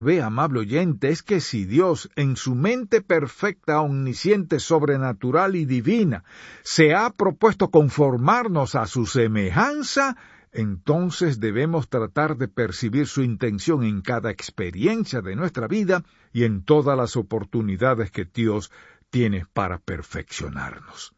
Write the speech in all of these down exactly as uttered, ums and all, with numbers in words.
Ve, amable oyente, es que si Dios, en su mente perfecta, omnisciente, sobrenatural y divina, se ha propuesto conformarnos a su semejanza, entonces debemos tratar de percibir su intención en cada experiencia de nuestra vida y en todas las oportunidades que Dios tiene para perfeccionarnos.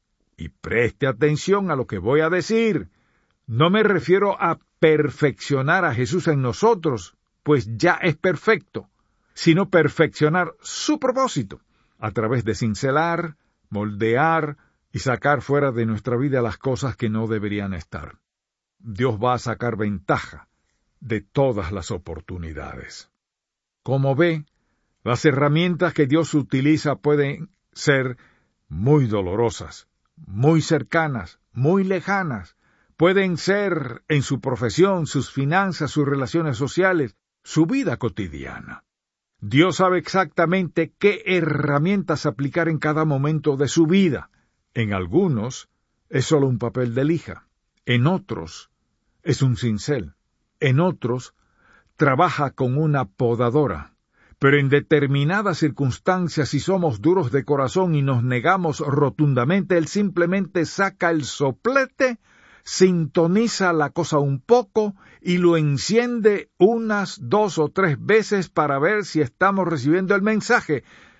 Y preste atención a lo que voy a decir. No me refiero a perfeccionar a Jesús en nosotros, pues ya es perfecto, sino perfeccionar su propósito, a través de cincelar, moldear y sacar fuera de nuestra vida las cosas que no deberían estar. Dios va a sacar ventaja de todas las oportunidades. Como ve, las herramientas que Dios utiliza pueden ser muy dolorosas, muy cercanas, muy lejanas. Pueden ser en su profesión, sus finanzas, sus relaciones sociales, su vida cotidiana. Dios sabe exactamente qué herramientas aplicar en cada momento de su vida. En algunos es solo un papel de lija, en otros es un cincel, en otros trabaja con una podadora. Pero en determinadas circunstancias, si somos duros de corazón y nos negamos rotundamente, Él simplemente saca el soplete, sintoniza la cosa un poco y lo enciende unas dos o tres veces para ver si estamos recibiendo el mensaje.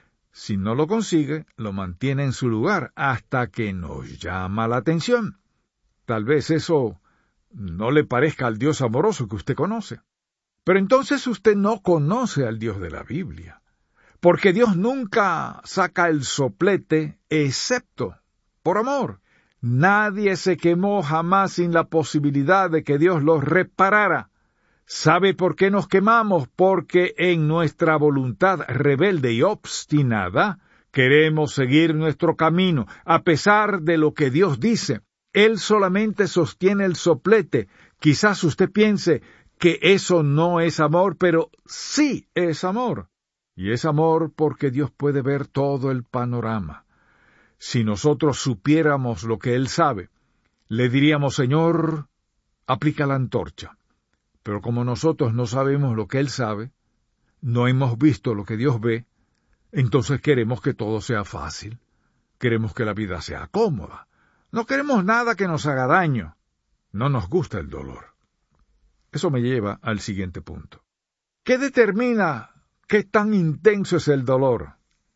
Si no lo consigue, lo mantiene en su lugar hasta que nos llama la atención. Tal vez eso no le parezca al Dios amoroso que usted conoce. Pero entonces usted no conoce al Dios de la Biblia, porque Dios nunca saca el soplete excepto por amor. Nadie se quemó jamás sin la posibilidad de que Dios los reparara. ¿Sabe por qué nos quemamos? Porque en nuestra voluntad rebelde y obstinada queremos seguir nuestro camino, a pesar de lo que Dios dice. Él solamente sostiene el soplete. Quizás usted piense que eso no es amor, pero sí es amor. Y es amor porque Dios puede ver todo el panorama. Si nosotros supiéramos lo que Él sabe, le diríamos, Señor, aplica la antorcha. Pero como nosotros no sabemos lo que Él sabe, no hemos visto lo que Dios ve, entonces queremos que todo sea fácil. Queremos que la vida sea cómoda. No queremos nada que nos haga daño. No nos gusta el dolor. Eso me lleva al siguiente punto. ¿Qué determina qué tan intenso es el dolor?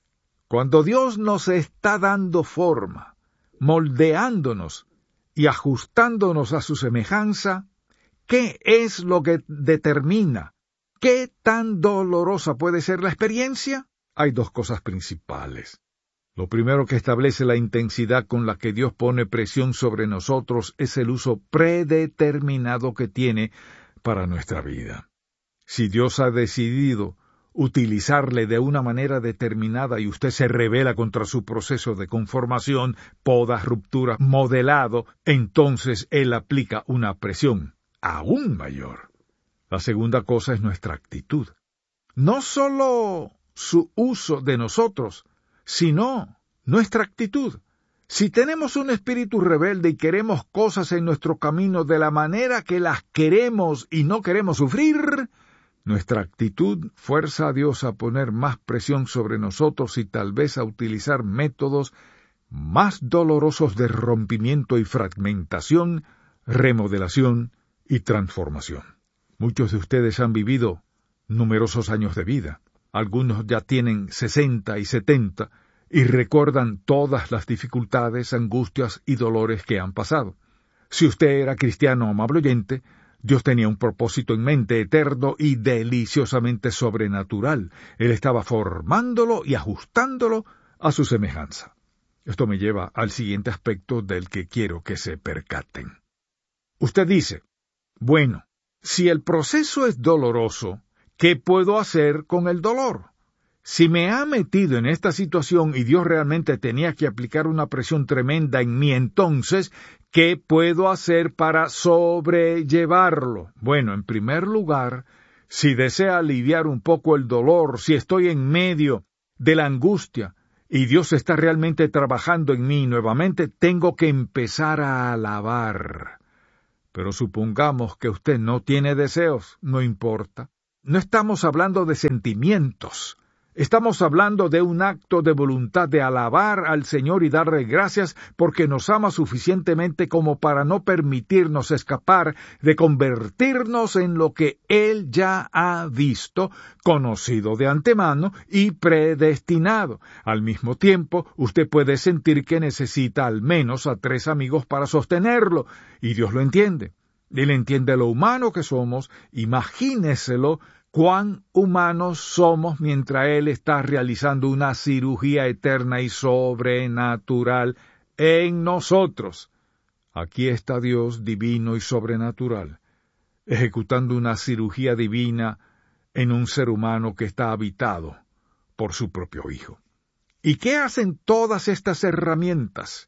Cuando Dios nos está dando forma, moldeándonos y ajustándonos a su semejanza, ¿qué es lo que determina qué tan dolorosa puede ser la experiencia? Hay dos cosas principales. Lo primero que establece la intensidad con la que Dios pone presión sobre nosotros es el uso predeterminado que tiene para nuestra vida. Si Dios ha decidido utilizarle de una manera determinada y usted se rebela contra su proceso de conformación, poda, ruptura, modelado, entonces Él aplica una presión aún mayor. La segunda cosa es nuestra actitud. No solo su uso de nosotros, sino nuestra actitud. Si tenemos un espíritu rebelde y queremos cosas en nuestro camino de la manera que las queremos y no queremos sufrir, nuestra actitud fuerza a Dios a poner más presión sobre nosotros y tal vez a utilizar métodos más dolorosos de rompimiento y fragmentación, remodelación y transformación. Muchos de ustedes han vivido numerosos años de vida. Algunos ya tienen sesenta y setenta y recuerdan todas las dificultades, angustias y dolores que han pasado. Si usted era cristiano o amable oyente, Dios tenía un propósito en mente eterno y deliciosamente sobrenatural. Él estaba formándolo y ajustándolo a su semejanza. Esto me lleva al siguiente aspecto del que quiero que se percaten. Usted dice, bueno, si el proceso es doloroso, ¿qué puedo hacer con el dolor? Si me ha metido en esta situación y Dios realmente tenía que aplicar una presión tremenda en mí, entonces, ¿qué puedo hacer para sobrellevarlo? Bueno, en primer lugar, si desea aliviar un poco el dolor, si estoy en medio de la angustia y Dios está realmente trabajando en mí nuevamente, tengo que empezar a alabar. Pero supongamos que usted no tiene deseos, no importa. no estamos hablando de sentimientos. Estamos hablando de un acto de voluntad de alabar al Señor y darle gracias porque nos ama suficientemente como para no permitirnos escapar de convertirnos en lo que Él ya ha visto, conocido de antemano y predestinado. Al mismo tiempo, usted puede sentir que necesita al menos a tres amigos para sostenerlo, y Dios lo entiende. Él entiende lo humano que somos. Imagíneselo cuán humanos somos mientras Él está realizando una cirugía eterna y sobrenatural en nosotros. Aquí está Dios divino y sobrenatural, ejecutando una cirugía divina en un ser humano que está habitado por su propio Hijo. ¿Y qué hacen todas estas herramientas?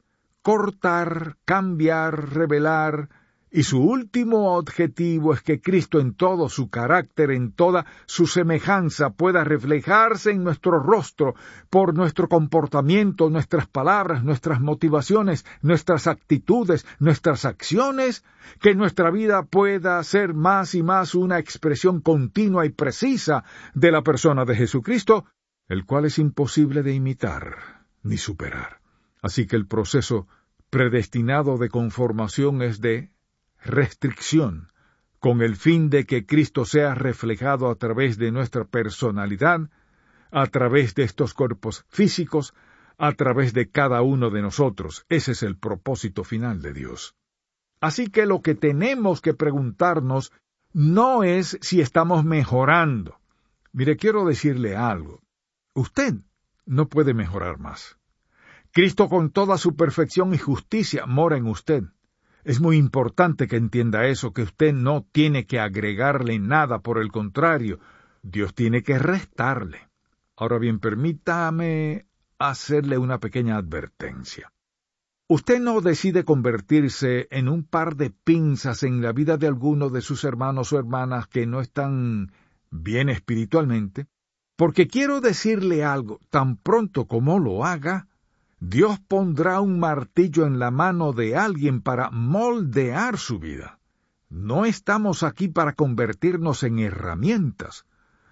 Cortar, cambiar, revelar. Y su último objetivo es que Cristo en todo su carácter, en toda su semejanza, pueda reflejarse en nuestro rostro por nuestro comportamiento, nuestras palabras, nuestras motivaciones, nuestras actitudes, nuestras acciones, que nuestra vida pueda ser más y más una expresión continua y precisa de la persona de Jesucristo, el cual es imposible de imitar ni superar. Así que el proceso predestinado de conformación es de restricción, con el fin de que Cristo sea reflejado a través de nuestra personalidad, a través de estos cuerpos físicos, a través de cada uno de nosotros. Ese es el propósito final de Dios. Así que lo que tenemos que preguntarnos no es si estamos mejorando. Mire, quiero decirle algo. Usted no puede mejorar más. Cristo con toda su perfección y justicia mora en usted. Es muy importante que entienda eso, que usted no tiene que agregarle nada, por el contrario, Dios tiene que restarle. Ahora bien, permítame hacerle una pequeña advertencia. Usted no decide convertirse en un par de pinzas en la vida de alguno de sus hermanos o hermanas que no están bien espiritualmente, porque quiero decirle algo, tan pronto como lo haga, Dios pondrá un martillo en la mano de alguien para moldear su vida. No estamos aquí para convertirnos en herramientas.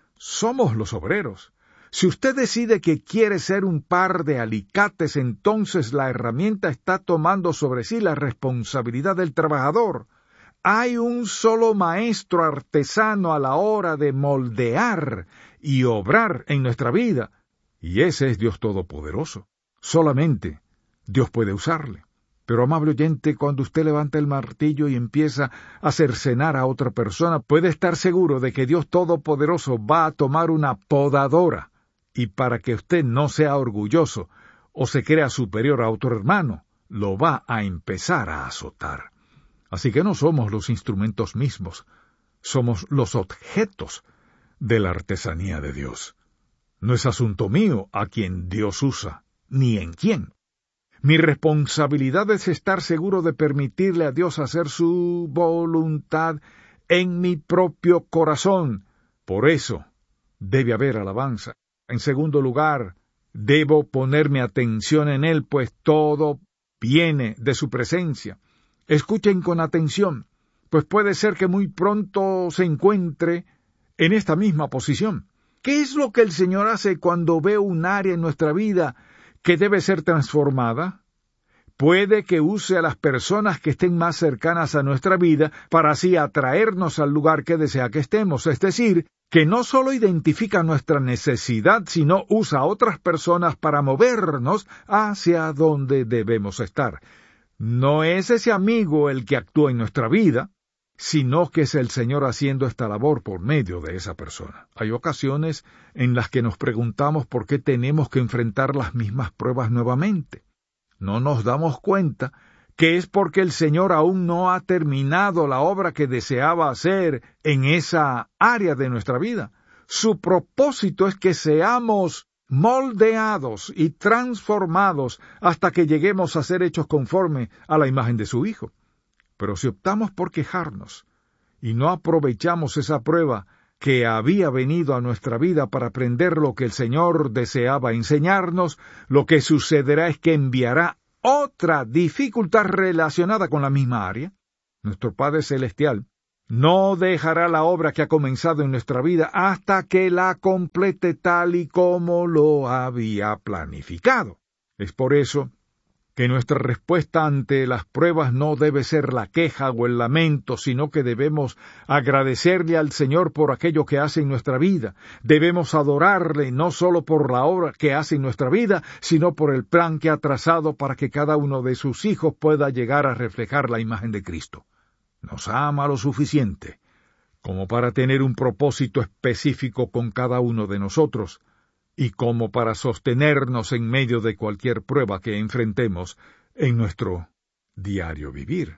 Somos los obreros. Si usted decide que quiere ser un par de alicates, entonces la herramienta está tomando sobre sí la responsabilidad del trabajador. Hay un solo maestro artesano a la hora de moldear y obrar en nuestra vida, y ese es Dios Todopoderoso. Solamente Dios puede usarle. Pero, amable oyente, cuando usted levanta el martillo y empieza a cercenar a otra persona, puede estar seguro de que Dios Todopoderoso va a tomar una podadora, y para que usted no sea orgulloso o se crea superior a otro hermano, lo va a empezar a azotar. Así que no somos los instrumentos mismos, somos los objetos de la artesanía de Dios. No es asunto mío a quien Dios usa, ni en quién. Mi responsabilidad es estar seguro de permitirle a Dios hacer su voluntad en mi propio corazón. Por eso debe haber alabanza. En segundo lugar, debo ponerme atención en Él, pues todo viene de su presencia. Escuchen con atención, pues puede ser que muy pronto se encuentre en esta misma posición. ¿Qué es lo que el Señor hace cuando ve un área en nuestra vida que debe ser transformada? Puede que use a las personas que estén más cercanas a nuestra vida para así atraernos al lugar que desea que estemos, es decir, que no solo identifica nuestra necesidad, sino usa a otras personas para movernos hacia donde debemos estar. No es ese amigo el que actúa en nuestra vida, sino que es el Señor haciendo esta labor por medio de esa persona. Hay ocasiones en las que nos preguntamos por qué tenemos que enfrentar las mismas pruebas nuevamente. No nos damos cuenta que es porque el Señor aún no ha terminado la obra que deseaba hacer en esa área de nuestra vida. Su propósito es que seamos moldeados y transformados hasta que lleguemos a ser hechos conforme a la imagen de su Hijo. Pero si optamos por quejarnos y no aprovechamos esa prueba que había venido a nuestra vida para aprender lo que el Señor deseaba enseñarnos, lo que sucederá es que enviará otra dificultad relacionada con la misma área. Nuestro Padre Celestial no dejará la obra que ha comenzado en nuestra vida hasta que la complete tal y como lo había planificado. Es por eso que nuestra respuesta ante las pruebas no debe ser la queja o el lamento, sino que debemos agradecerle al Señor por aquello que hace en nuestra vida. Debemos adorarle no solo por la obra que hace en nuestra vida, sino por el plan que ha trazado para que cada uno de sus hijos pueda llegar a reflejar la imagen de Cristo. Nos ama lo suficiente como para tener un propósito específico con cada uno de nosotros, y como para sostenernos en medio de cualquier prueba que enfrentemos en nuestro diario vivir.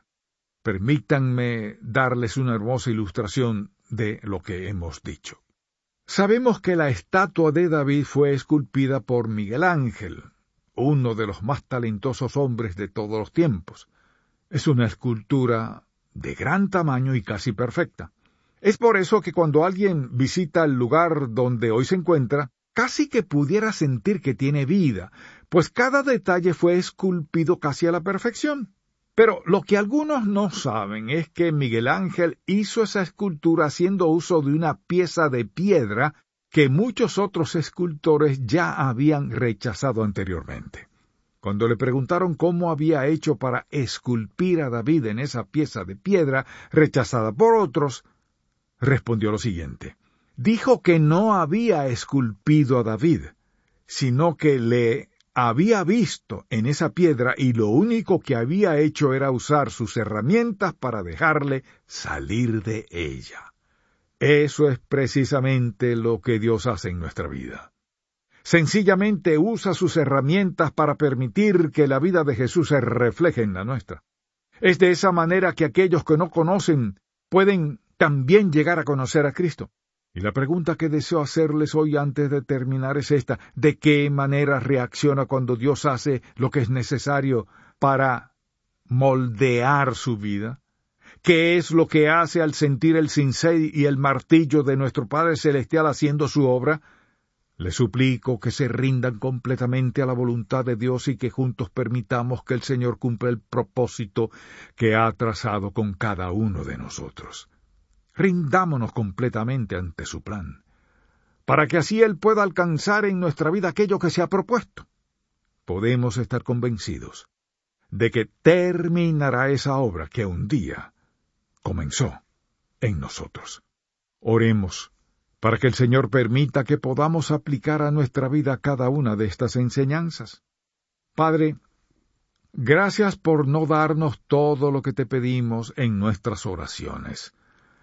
Permítanme darles una hermosa ilustración de lo que hemos dicho. Sabemos que la estatua de David fue esculpida por Miguel Ángel, uno de los más talentosos hombres de todos los tiempos. Es una escultura de gran tamaño y casi perfecta. Es por eso que cuando alguien visita el lugar donde hoy se encuentra, casi que pudiera sentir que tiene vida, pues cada detalle fue esculpido casi a la perfección. Pero lo que algunos no saben es que Miguel Ángel hizo esa escultura haciendo uso de una pieza de piedra que muchos otros escultores ya habían rechazado anteriormente. Cuando le preguntaron cómo había hecho para esculpir a David en esa pieza de piedra rechazada por otros, respondió lo siguiente. Dijo que no había esculpido a David, sino que le había visto en esa piedra y lo único que había hecho era usar sus herramientas para dejarle salir de ella. Eso es precisamente lo que Dios hace en nuestra vida. Sencillamente usa sus herramientas para permitir que la vida de Jesús se refleje en la nuestra. Es de esa manera que aquellos que no conocen pueden también llegar a conocer a Cristo. Y la pregunta que deseo hacerles hoy antes de terminar es esta: ¿de qué manera reacciona cuando Dios hace lo que es necesario para moldear su vida? ¿Qué es lo que hace al sentir el cincel y el martillo de nuestro Padre Celestial haciendo su obra? Les suplico que se rindan completamente a la voluntad de Dios y que juntos permitamos que el Señor cumpla el propósito que ha trazado con cada uno de nosotros. Rindámonos completamente ante su plan, para que así Él pueda alcanzar en nuestra vida aquello que se ha propuesto. Podemos estar convencidos de que terminará esa obra que un día comenzó en nosotros. Oremos para que el Señor permita que podamos aplicar a nuestra vida cada una de estas enseñanzas. Padre, gracias por no darnos todo lo que te pedimos en nuestras oraciones.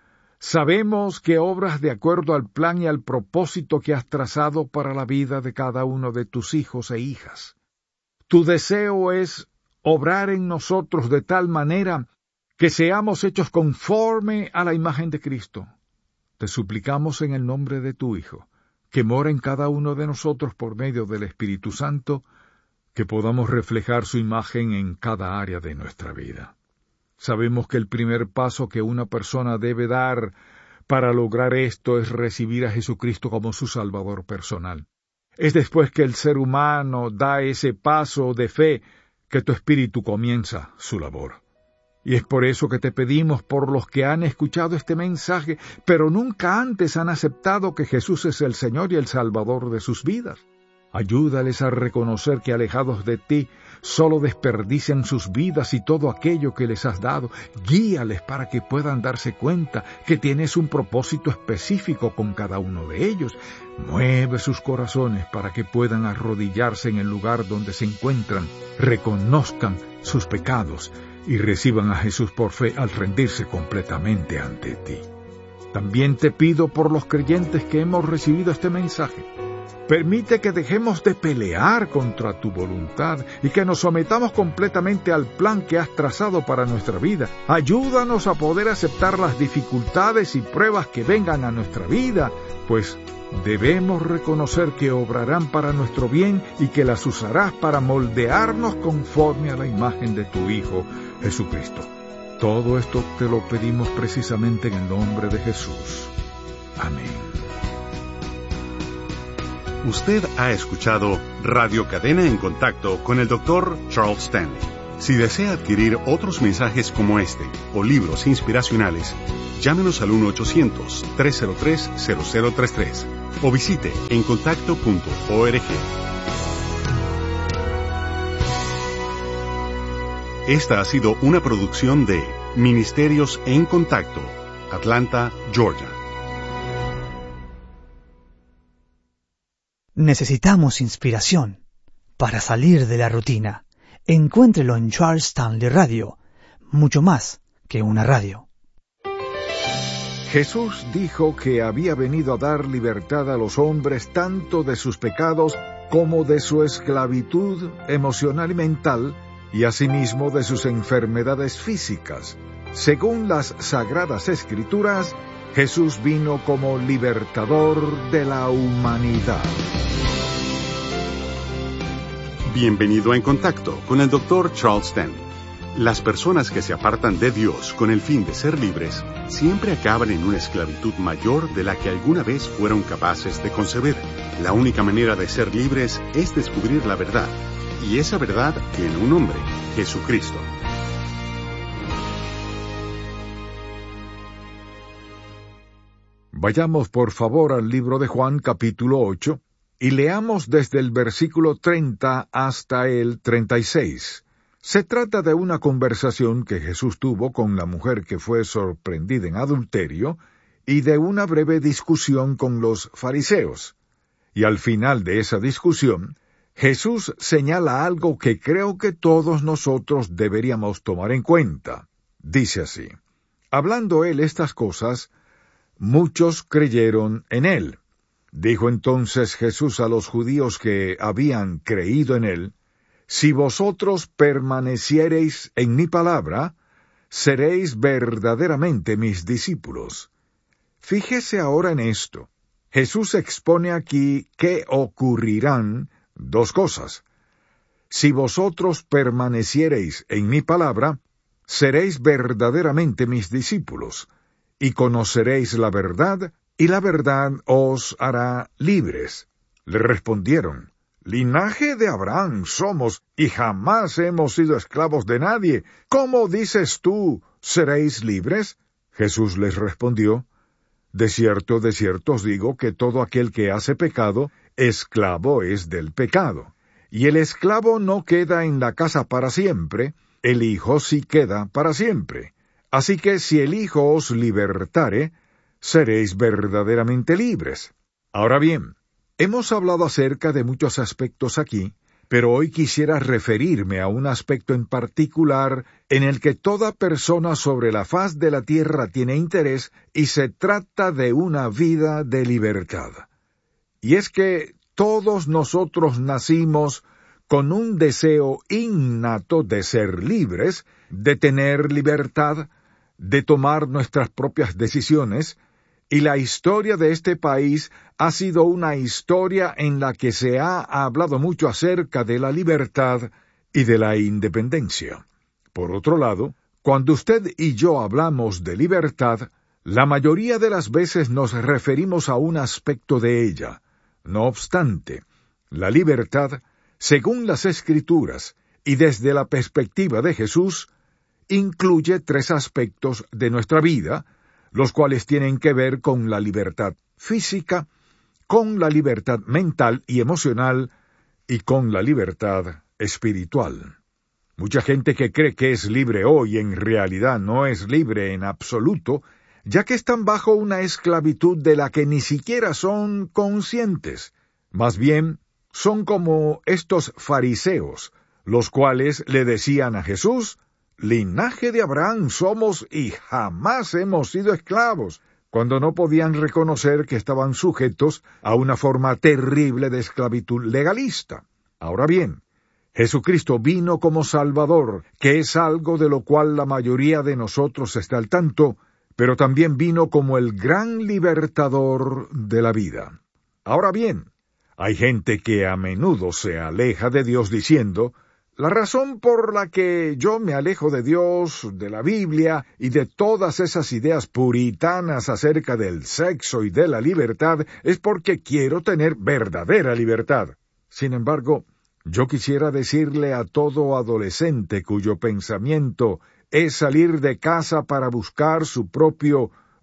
Sabemos que obras de acuerdo al plan y al propósito que has trazado para la vida de cada uno de tus hijos e hijas. Tu deseo es obrar en nosotros de tal manera que seamos hechos conforme a la imagen de Cristo. Te suplicamos en el nombre de tu Hijo, que mora en cada uno de nosotros por medio del Espíritu Santo, que podamos reflejar su imagen en cada área de nuestra vida. Sabemos que el primer paso que una persona debe dar para lograr esto es recibir a Jesucristo como su Salvador personal. Es después que el ser humano da ese paso de fe que tu Espíritu comienza su labor. Y es por eso que te pedimos por los que han escuchado este mensaje, pero nunca antes han aceptado que Jesús es el Señor y el Salvador de sus vidas. Ayúdales a reconocer que alejados de ti, solo desperdician sus vidas y todo aquello que les has dado. Guíales para que puedan darse cuenta que tienes un propósito específico con cada uno de ellos. Mueve sus corazones para que puedan arrodillarse en el lugar donde se encuentran, reconozcan sus pecados y reciban a Jesús por fe al rendirse completamente ante ti. También te pido por los creyentes que hemos recibido este mensaje. Permite que dejemos de pelear contra tu voluntad y que nos sometamos completamente al plan que has trazado para nuestra vida. Ayúdanos a poder aceptar las dificultades y pruebas que vengan a nuestra vida, pues debemos reconocer que obrarán para nuestro bien y que las usarás para moldearnos conforme a la imagen de tu Hijo, Jesucristo. Todo esto te lo pedimos precisamente en el nombre de Jesús. Amén. Usted ha escuchado Radio Cadena en Contacto con el doctor Charles Stanley. Si desea adquirir otros mensajes como este o libros inspiracionales, Llámenos al uno ochocientos, tres cero tres, cero cero tres tres o visite encontacto punto org. Esta ha sido una producción de Ministerios en Contacto, Atlanta, Georgia. Necesitamos inspiración para salir de la rutina. Encuéntrelo en Charles Stanley Radio, mucho más que una radio. Jesús dijo que había venido a dar libertad a los hombres tanto de sus pecados como de su esclavitud emocional y mental, y asimismo de sus enfermedades físicas. Según las Sagradas Escrituras, Jesús vino como libertador de la humanidad. Bienvenido a En Contacto con el doctor Charles Stanley. Las personas que se apartan de Dios con el fin de ser libres siempre acaban en una esclavitud mayor de la que alguna vez fueron capaces de concebir. La única manera de ser libres es descubrir la verdad, y esa verdad tiene un nombre: Jesucristo. Vayamos por favor al libro de Juan capítulo ocho y leamos desde el versículo treinta hasta el treinta y seis. Se trata de una conversación que Jesús tuvo con la mujer que fue sorprendida en adulterio y de una breve discusión con los fariseos. Y al final de esa discusión, Jesús señala algo que creo que todos nosotros deberíamos tomar en cuenta. Dice así: hablando él estas cosas, muchos creyeron en él. Dijo entonces Jesús a los judíos que habían creído en él: si vosotros permaneciereis en mi palabra, seréis verdaderamente mis discípulos. Fíjese ahora en esto. Jesús expone aquí que ocurrirán dos cosas. Si vosotros permaneciereis en mi palabra, seréis verdaderamente mis discípulos, y conoceréis la verdad, y la verdad os hará libres. Le respondieron: linaje de Abraham somos, y jamás hemos sido esclavos de nadie. ¿Cómo dices tú, seréis libres? Jesús les respondió: de cierto, de cierto os digo que todo aquel que hace pecado, esclavo es del pecado. Y el esclavo no queda en la casa para siempre, el Hijo sí queda para siempre. Así que si el Hijo os libertare, seréis verdaderamente libres. Ahora bien, hemos hablado acerca de muchos aspectos aquí, pero hoy quisiera referirme a un aspecto en particular en el que toda persona sobre la faz de la tierra tiene interés, y se trata de una vida de libertad. Y es que todos nosotros nacimos con un deseo innato de ser libres, de tener libertad, de tomar nuestras propias decisiones, y la historia de este país ha sido una historia en la que se ha hablado mucho acerca de la libertad y de la independencia. Por otro lado, cuando usted y yo hablamos de libertad, la mayoría de las veces nos referimos a un aspecto de ella. No obstante, la libertad, según las Escrituras y desde la perspectiva de Jesús, incluye tres aspectos de nuestra vida, los cuales tienen que ver con la libertad física, con la libertad mental y emocional, y con la libertad espiritual. Mucha gente que cree que es libre hoy en realidad no es libre en absoluto, ya que están bajo una esclavitud de la que ni siquiera son conscientes. Más bien, son como estos fariseos, los cuales le decían a Jesús: linaje de Abraham somos y jamás hemos sido esclavos, cuando no podían reconocer que estaban sujetos a una forma terrible de esclavitud legalista. Ahora bien, Jesucristo vino como Salvador, que es algo de lo cual la mayoría de nosotros está al tanto, pero también vino como el gran libertador de la vida. Ahora bien, hay gente que a menudo se aleja de Dios diciendo: la razón por la que yo me alejo de Dios, de la Biblia y de todas esas ideas puritanas acerca del sexo y de la libertad es porque quiero tener verdadera libertad. Sin embargo, yo quisiera decirle a todo adolescente cuyo pensamiento es salir de casa para buscar su propio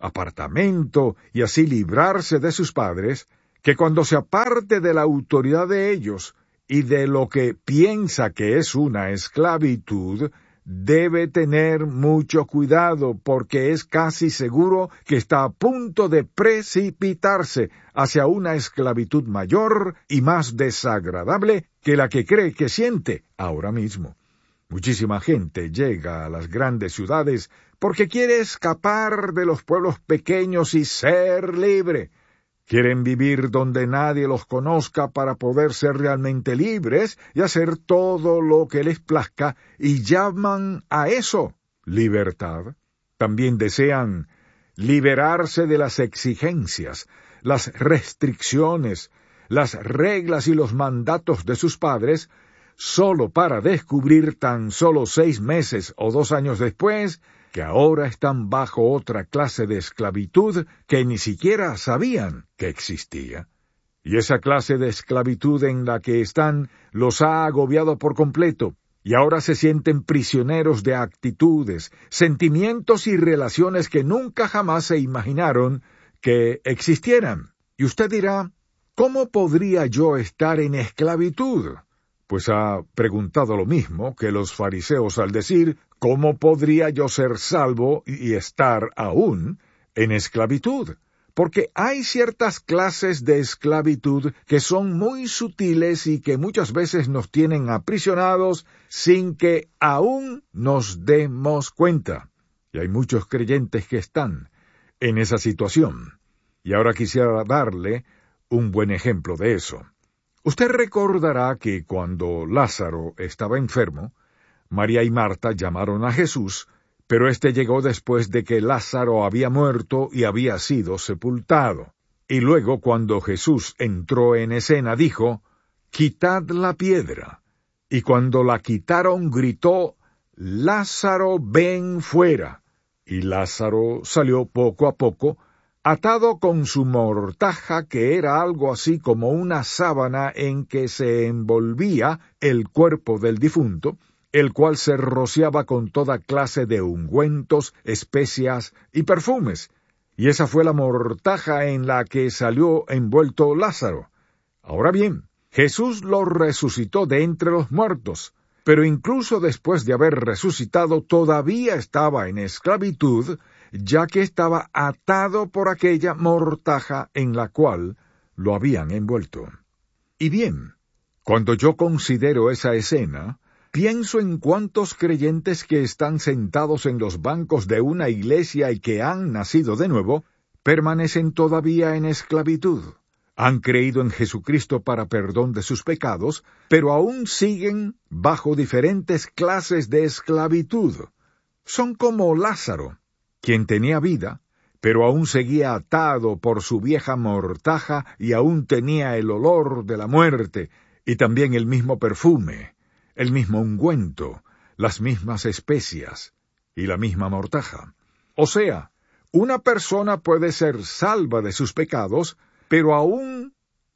apartamento y así librarse de sus padres, que cuando se aparte de la autoridad de ellos y de lo que piensa que es una esclavitud, debe tener mucho cuidado porque es casi seguro que está a punto de precipitarse hacia una esclavitud mayor y más desagradable que la que cree que siente ahora mismo. Muchísima gente llega a las grandes ciudades porque quiere escapar de los pueblos pequeños y ser libre. Quieren vivir donde nadie los conozca para poder ser realmente libres y hacer todo lo que les plazca, y llaman a eso libertad. También desean liberarse de las exigencias, las restricciones, las reglas y los mandatos de sus padres, solo para descubrir tan solo seis meses o dos años después que ahora están bajo otra clase de esclavitud que ni siquiera sabían que existía. Y esa clase de esclavitud en la que están los ha agobiado por completo, y ahora se sienten prisioneros de actitudes, sentimientos y relaciones que nunca jamás se imaginaron que existieran. Y usted dirá, ¿cómo podría yo estar en esclavitud? Pues ha preguntado lo mismo que los fariseos al decir, ¿cómo podría yo ser salvo y estar aún en esclavitud? Porque hay ciertas clases de esclavitud que son muy sutiles y que muchas veces nos tienen aprisionados sin que aún nos demos cuenta. Y hay muchos creyentes que están en esa situación. Y ahora quisiera darle un buen ejemplo de eso. Usted recordará que cuando Lázaro estaba enfermo, María y Marta llamaron a Jesús, pero éste llegó después de que Lázaro había muerto y había sido sepultado. Y luego, cuando Jesús entró en escena, dijo, «Quitad la piedra». Y cuando la quitaron, gritó, «Lázaro, ven fuera». Y Lázaro salió poco a poco, atado con su mortaja, que era algo así como una sábana en que se envolvía el cuerpo del difunto, el cual se rociaba con toda clase de ungüentos, especias y perfumes. Y esa fue la mortaja en la que salió envuelto Lázaro. Ahora bien, Jesús lo resucitó de entre los muertos, pero incluso después de haber resucitado todavía estaba en esclavitud, ya que estaba atado por aquella mortaja en la cual lo habían envuelto. Y bien, cuando yo considero esa escena, pienso en cuántos creyentes que están sentados en los bancos de una iglesia y que han nacido de nuevo, permanecen todavía en esclavitud. Han creído en Jesucristo para perdón de sus pecados, pero aún siguen bajo diferentes clases de esclavitud. Son como Lázaro, quien tenía vida, pero aún seguía atado por su vieja mortaja y aún tenía el olor de la muerte, y también el mismo perfume, el mismo ungüento, las mismas especias y la misma mortaja. O sea, una persona puede ser salva de sus pecados, pero aún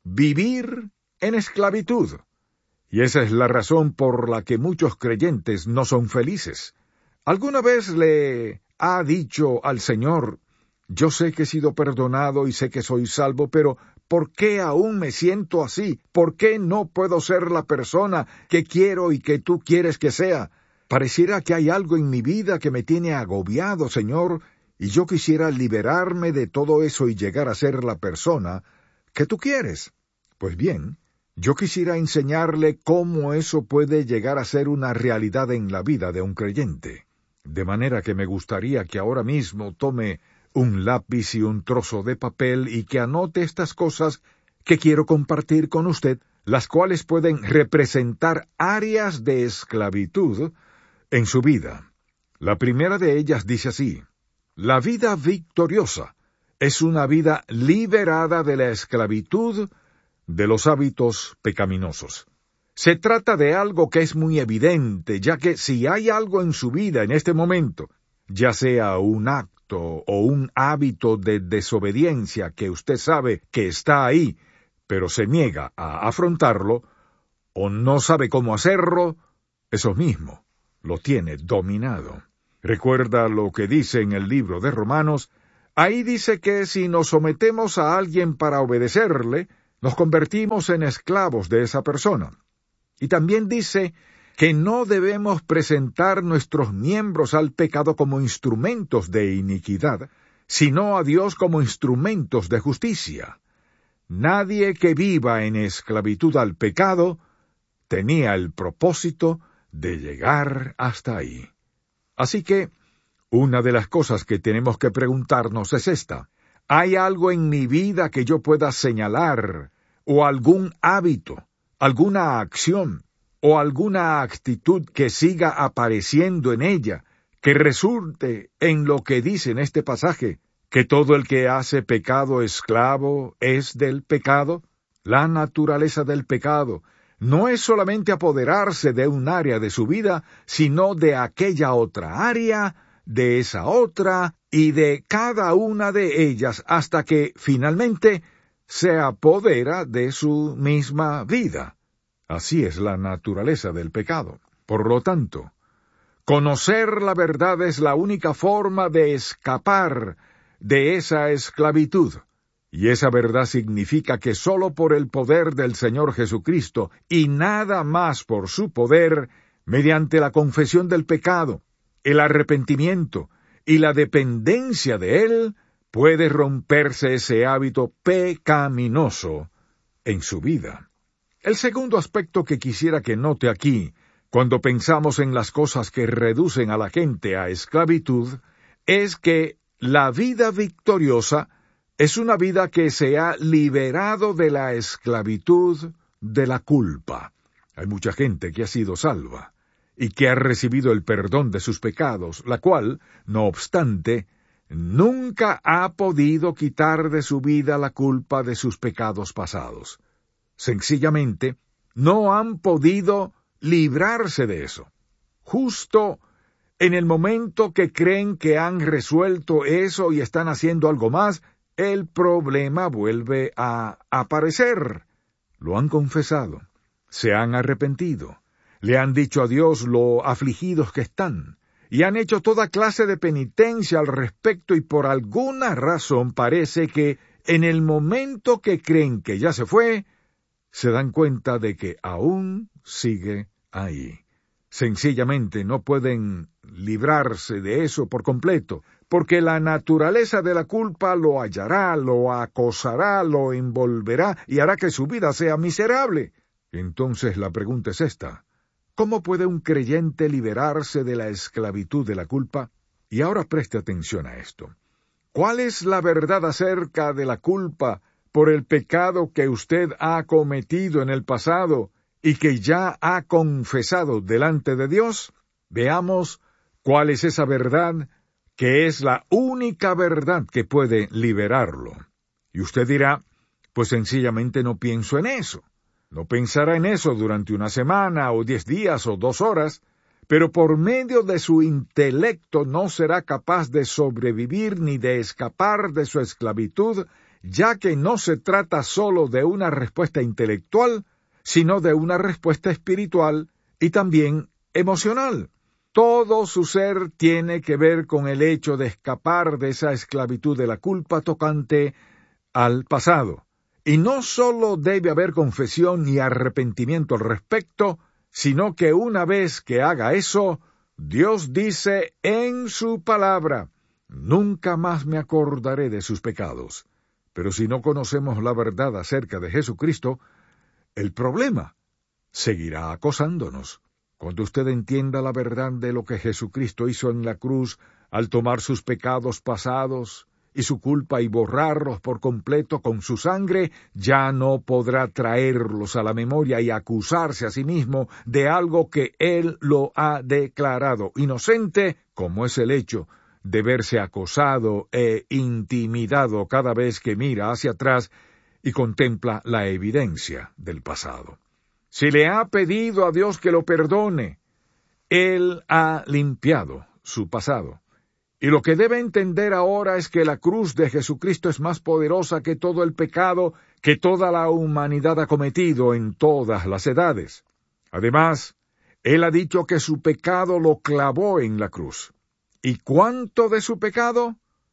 vivir en esclavitud. Y esa es la razón por la que muchos creyentes no son felices. ¿Alguna vez le ha dicho al Señor, yo sé que he sido perdonado y sé que soy salvo, pero ¿por qué aún me siento así? ¿Por qué no puedo ser la persona que quiero y que tú quieres que sea? Pareciera que hay algo en mi vida que me tiene agobiado, Señor, y yo quisiera liberarme de todo eso y llegar a ser la persona que tú quieres. Pues bien, yo quisiera enseñarle cómo eso puede llegar a ser una realidad en la vida de un creyente. De manera que me gustaría que ahora mismo tome un lápiz y un trozo de papel y que anote estas cosas que quiero compartir con usted, las cuales pueden representar áreas de esclavitud en su vida. La primera de ellas dice así: la vida victoriosa es una vida liberada de la esclavitud de los hábitos pecaminosos. Se trata de algo que es muy evidente, ya que si hay algo en su vida en este momento, ya sea un acto o un hábito de desobediencia que usted sabe que está ahí, pero se niega a afrontarlo, o no sabe cómo hacerlo, eso mismo lo tiene dominado. Recuerda lo que dice en el libro de Romanos: Ahí dice que si nos sometemos a alguien para obedecerle, nos convertimos en esclavos de esa persona. Y también dice que no debemos presentar nuestros miembros al pecado como instrumentos de iniquidad, sino a Dios como instrumentos de justicia. Nadie que viva en esclavitud al pecado tenía el propósito de llegar hasta ahí. Así que, una de las cosas que tenemos que preguntarnos es esta: ¿hay algo en mi vida que yo pueda señalar, o algún hábito, alguna acción, o alguna actitud que siga apareciendo en ella, que resulte en lo que dice en este pasaje, que todo el que hace pecado esclavo es del pecado? La naturaleza del pecado no es solamente apoderarse de un área de su vida, sino de aquella otra área, de esa otra, y de cada una de ellas, hasta que, finalmente, se apodera de su misma vida. Así es la naturaleza del pecado. Por lo tanto, conocer la verdad es la única forma de escapar de esa esclavitud. Y esa verdad significa que sólo por el poder del Señor Jesucristo, y nada más por su poder, mediante la confesión del pecado, el arrepentimiento y la dependencia de Él, puede romperse ese hábito pecaminoso en su vida. El segundo aspecto que quisiera que note aquí, cuando pensamos en las cosas que reducen a la gente a esclavitud, es que la vida victoriosa es una vida que se ha liberado de la esclavitud de la culpa. Hay mucha gente que ha sido salva y que ha recibido el perdón de sus pecados, la cual, no obstante, nunca ha podido quitar de su vida la culpa de sus pecados pasados. Sencillamente, no han podido librarse de eso. Justo en el momento que creen que han resuelto eso y están haciendo algo más, el problema vuelve a aparecer. Lo han confesado, se han arrepentido, le han dicho a Dios lo afligidos que están, y han hecho toda clase de penitencia al respecto, y por alguna razón parece que en el momento que creen que ya se fue, se dan cuenta de que aún sigue ahí. Sencillamente no pueden librarse de eso por completo, porque la naturaleza de la culpa lo hallará, lo acosará, lo envolverá y hará que su vida sea miserable. Entonces la pregunta es esta: ¿cómo puede un creyente liberarse de la esclavitud de la culpa? Y ahora preste atención a esto. ¿Cuál es la verdad acerca de la culpa por el pecado que usted ha cometido en el pasado y que ya ha confesado delante de Dios? Veamos cuál es esa verdad, que es la única verdad que puede liberarlo. Y usted dirá, pues sencillamente no pienso en eso. No pensará en eso durante una semana, o diez días, o dos horas, pero por medio de su intelecto no será capaz de sobrevivir ni de escapar de su esclavitud, ya que no se trata solo de una respuesta intelectual, sino de una respuesta espiritual y también emocional. Todo su ser tiene que ver con el hecho de escapar de esa esclavitud de la culpa tocante al pasado. Y no solo debe haber confesión y arrepentimiento al respecto, sino que una vez que haga eso, Dios dice en su palabra: nunca más me acordaré de sus pecados. Pero si no conocemos la verdad acerca de Jesucristo, el problema seguirá acosándonos. Cuando usted entienda la verdad de lo que Jesucristo hizo en la cruz al tomar sus pecados pasados y su culpa y borrarlos por completo con su sangre, ya no podrá traerlos a la memoria y acusarse a sí mismo de algo que Él lo ha declarado inocente, como es el hecho de verse acosado e intimidado cada vez que mira hacia atrás y contempla la evidencia del pasado. Si le ha pedido a Dios que lo perdone, Él ha limpiado su pasado. Y lo que debe entender ahora es que la cruz de Jesucristo es más poderosa que todo el pecado que toda la humanidad ha cometido en todas las edades. Además, Él ha dicho que su pecado lo clavó en la cruz. ¿Y cuánto de su pecado?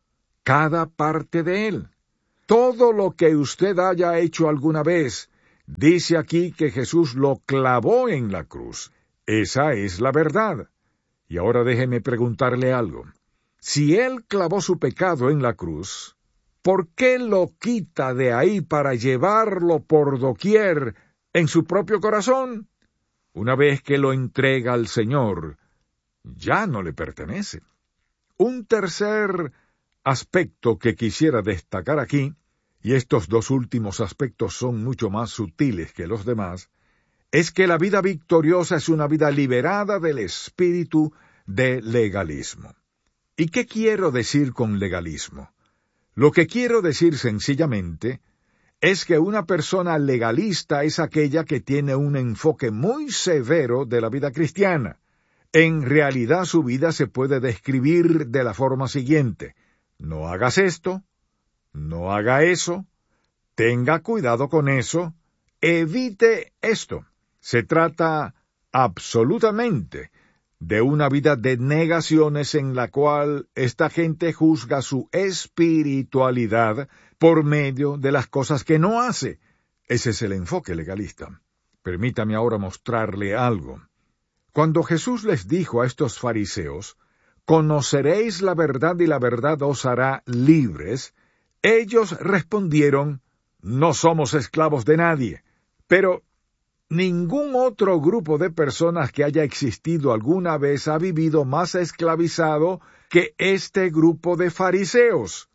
cada parte de él. Todo lo que usted haya hecho alguna vez, dice aquí que Jesús lo clavó en la cruz. Esa es la verdad. Y ahora déjeme preguntarle algo. Si él clavó su pecado en la cruz, ¿por qué lo quita de ahí para llevarlo por doquier en su propio corazón? Una vez que lo entrega al Señor, ya no le pertenece. Un tercer aspecto que quisiera destacar aquí, y estos dos últimos aspectos son mucho más sutiles que los demás, es que la vida victoriosa es una vida liberada del espíritu de legalismo. ¿Y qué quiero decir con legalismo? Lo que quiero decir sencillamente es que una persona legalista es aquella que tiene un enfoque muy severo de la vida cristiana. En realidad su vida se puede describir de la forma siguiente: no hagas esto, no haga eso, tenga cuidado con eso, evite esto. Se trata absolutamente de una vida de negaciones en la cual esta gente juzga su espiritualidad por medio de las cosas que no hace. Ese es el enfoque legalista. Permítame ahora mostrarle algo. Cuando Jesús les dijo a estos fariseos, «Conoceréis la verdad y la verdad os hará libres», ellos respondieron, «No somos esclavos de nadie». Pero ningún otro grupo de personas que haya existido alguna vez ha vivido más esclavizado que este grupo de fariseos.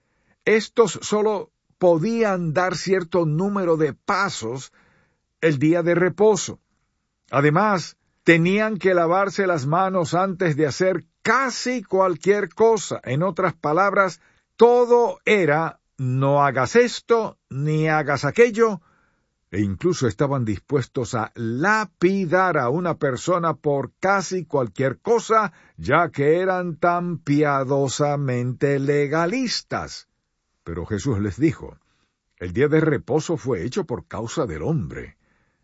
Estos solo podían dar cierto número de pasos el día de reposo. Además, tenían que lavarse las manos antes de hacer casi cualquier cosa. En otras palabras, todo era no hagas esto ni hagas aquello, e incluso estaban dispuestos a lapidar a una persona por casi cualquier cosa, ya que eran tan piadosamente legalistas. Pero Jesús les dijo, el día de reposo fue hecho por causa del hombre,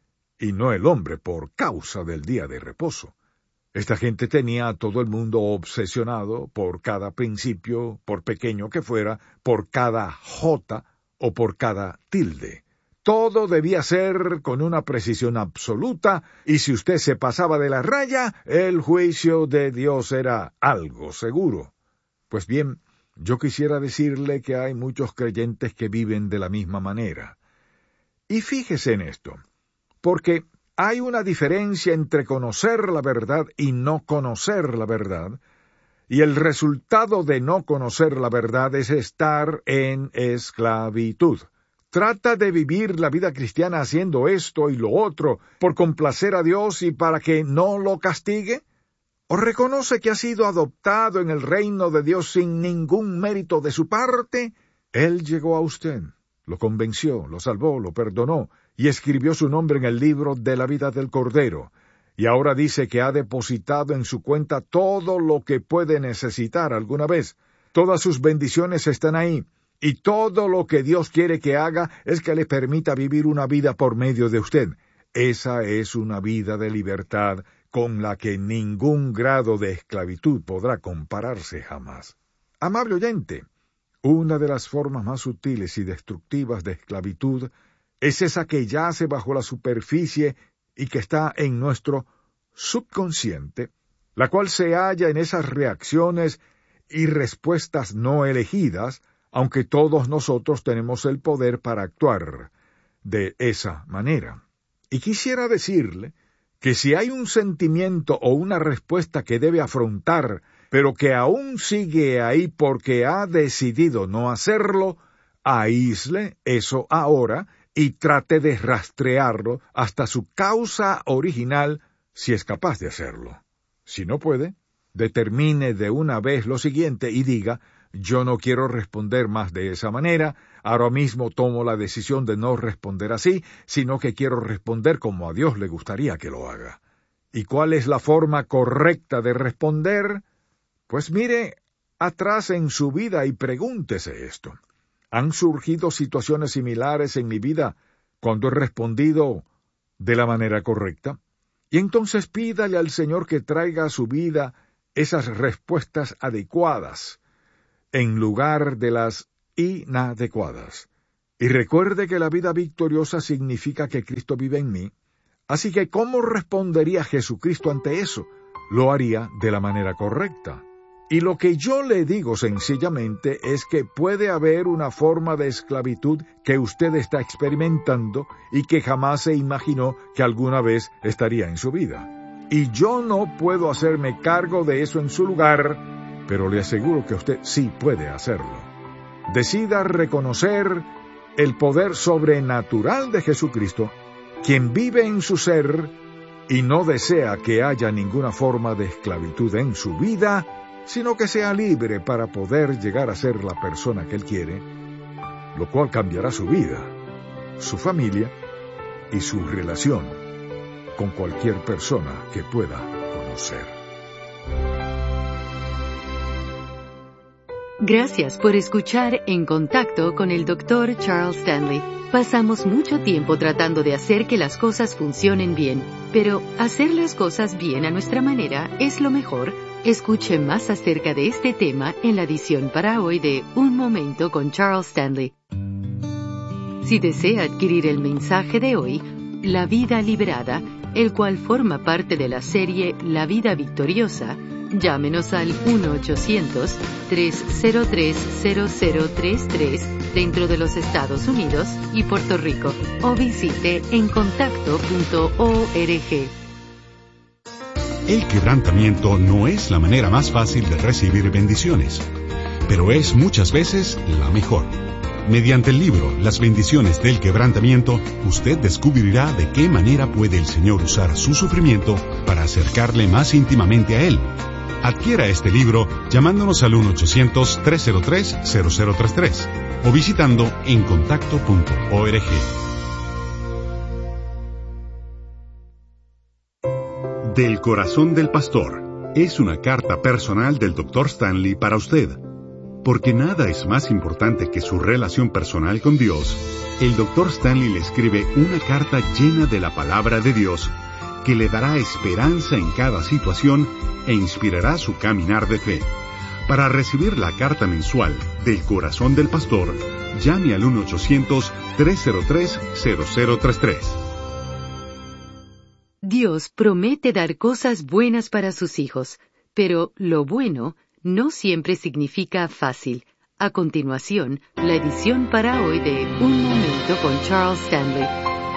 y no el hombre por causa del día de reposo. Esta gente tenía a todo el mundo obsesionado por cada principio, por pequeño que fuera, por cada jota o por cada tilde. Todo debía ser con una precisión absoluta, y si usted se pasaba de la raya, el juicio de Dios era algo seguro. Pues bien, yo quisiera decirle que hay muchos creyentes que viven de la misma manera. Y fíjese en esto, porque hay una diferencia entre conocer la verdad y no conocer la verdad, y el resultado de no conocer la verdad es estar en esclavitud. Trata de vivir la vida cristiana haciendo esto y lo otro, por complacer a Dios y para que no lo castigue. ¿O reconoce que ha sido adoptado en el reino de Dios sin ningún mérito de su parte? Él llegó a usted, lo convenció, lo salvó, lo perdonó, y escribió su nombre en el libro de la vida del Cordero. Y ahora dice que ha depositado en su cuenta todo lo que puede necesitar alguna vez. Todas sus bendiciones están ahí. Y todo lo que Dios quiere que haga es que le permita vivir una vida por medio de usted. Esa es una vida de libertad con la que ningún grado de esclavitud podrá compararse jamás. Amable oyente, una de las formas más sutiles y destructivas de esclavitud es esa que yace bajo la superficie y que está en nuestro subconsciente, la cual se halla en esas reacciones y respuestas no elegidas, aunque todos nosotros tenemos el poder para actuar de esa manera. Y quisiera decirle que si hay un sentimiento o una respuesta que debe afrontar, pero que aún sigue ahí porque ha decidido no hacerlo, aísle eso ahora y trate de rastrearlo hasta su causa original si es capaz de hacerlo. Si no puede, determine de una vez lo siguiente y diga, yo no quiero responder más de esa manera, ahora mismo tomo la decisión de no responder así, sino que quiero responder como a Dios le gustaría que lo haga. ¿Y cuál es la forma correcta de responder? Pues mire atrás en su vida y pregúntese esto. ¿Han surgido situaciones similares en mi vida cuando he respondido de la manera correcta? Y entonces pídale al Señor que traiga a su vida esas respuestas adecuadas. en lugar de las inadecuadas. Y recuerde que la vida victoriosa significa que Cristo vive en mí. Así que, ¿cómo respondería Jesucristo ante eso? Lo haría de la manera correcta. Y lo que yo le digo sencillamente es que puede haber una forma de esclavitud que usted está experimentando y que jamás se imaginó que alguna vez estaría en su vida. Y yo no puedo hacerme cargo de eso en su lugar, pero le aseguro que usted sí puede hacerlo. Decida reconocer el poder sobrenatural de Jesucristo, quien vive en su ser y no desea que haya ninguna forma de esclavitud en su vida, sino que sea libre para poder llegar a ser la persona que Él quiere, lo cual cambiará su vida, su familia y su relación con cualquier persona que pueda conocer. Gracias por escuchar En Contacto con el doctor Charles Stanley. Pasamos mucho tiempo tratando de hacer que las cosas funcionen bien, pero hacer las cosas bien a nuestra manera es lo mejor. Escuche más acerca de este tema en la edición para hoy de Un Momento con Charles Stanley. Si desea adquirir el mensaje de hoy, La Vida Liberada, el cual forma parte de la serie La Vida Victoriosa, llámenos al uno ochocientos, tres cero tres, cero cero tres tres dentro de los Estados Unidos y Puerto Rico, o visite en contacto punto org. El quebrantamiento no es la manera más fácil de recibir bendiciones, pero es muchas veces la mejor. Mediante el libro Las bendiciones del quebrantamiento, usted descubrirá de qué manera puede el Señor usar su sufrimiento para acercarle más íntimamente a Él. Adquiera este libro llamándonos al uno ochocientos, tres cero tres, cero cero tres tres o visitando en contacto punto org. Del corazón del pastor es una carta personal del doctor Stanley para usted. Porque nada es más importante que su relación personal con Dios, el doctor Stanley le escribe una carta llena de la palabra de Dios que le dará esperanza en cada situación e inspirará su caminar de fe. Para recibir la carta mensual del corazón del pastor, llame al uno ochocientos, tres cero tres, cero cero tres tres. Dios promete dar cosas buenas para sus hijos, pero lo bueno no siempre significa fácil. A continuación, la edición para hoy de Un Momento con Charles Stanley.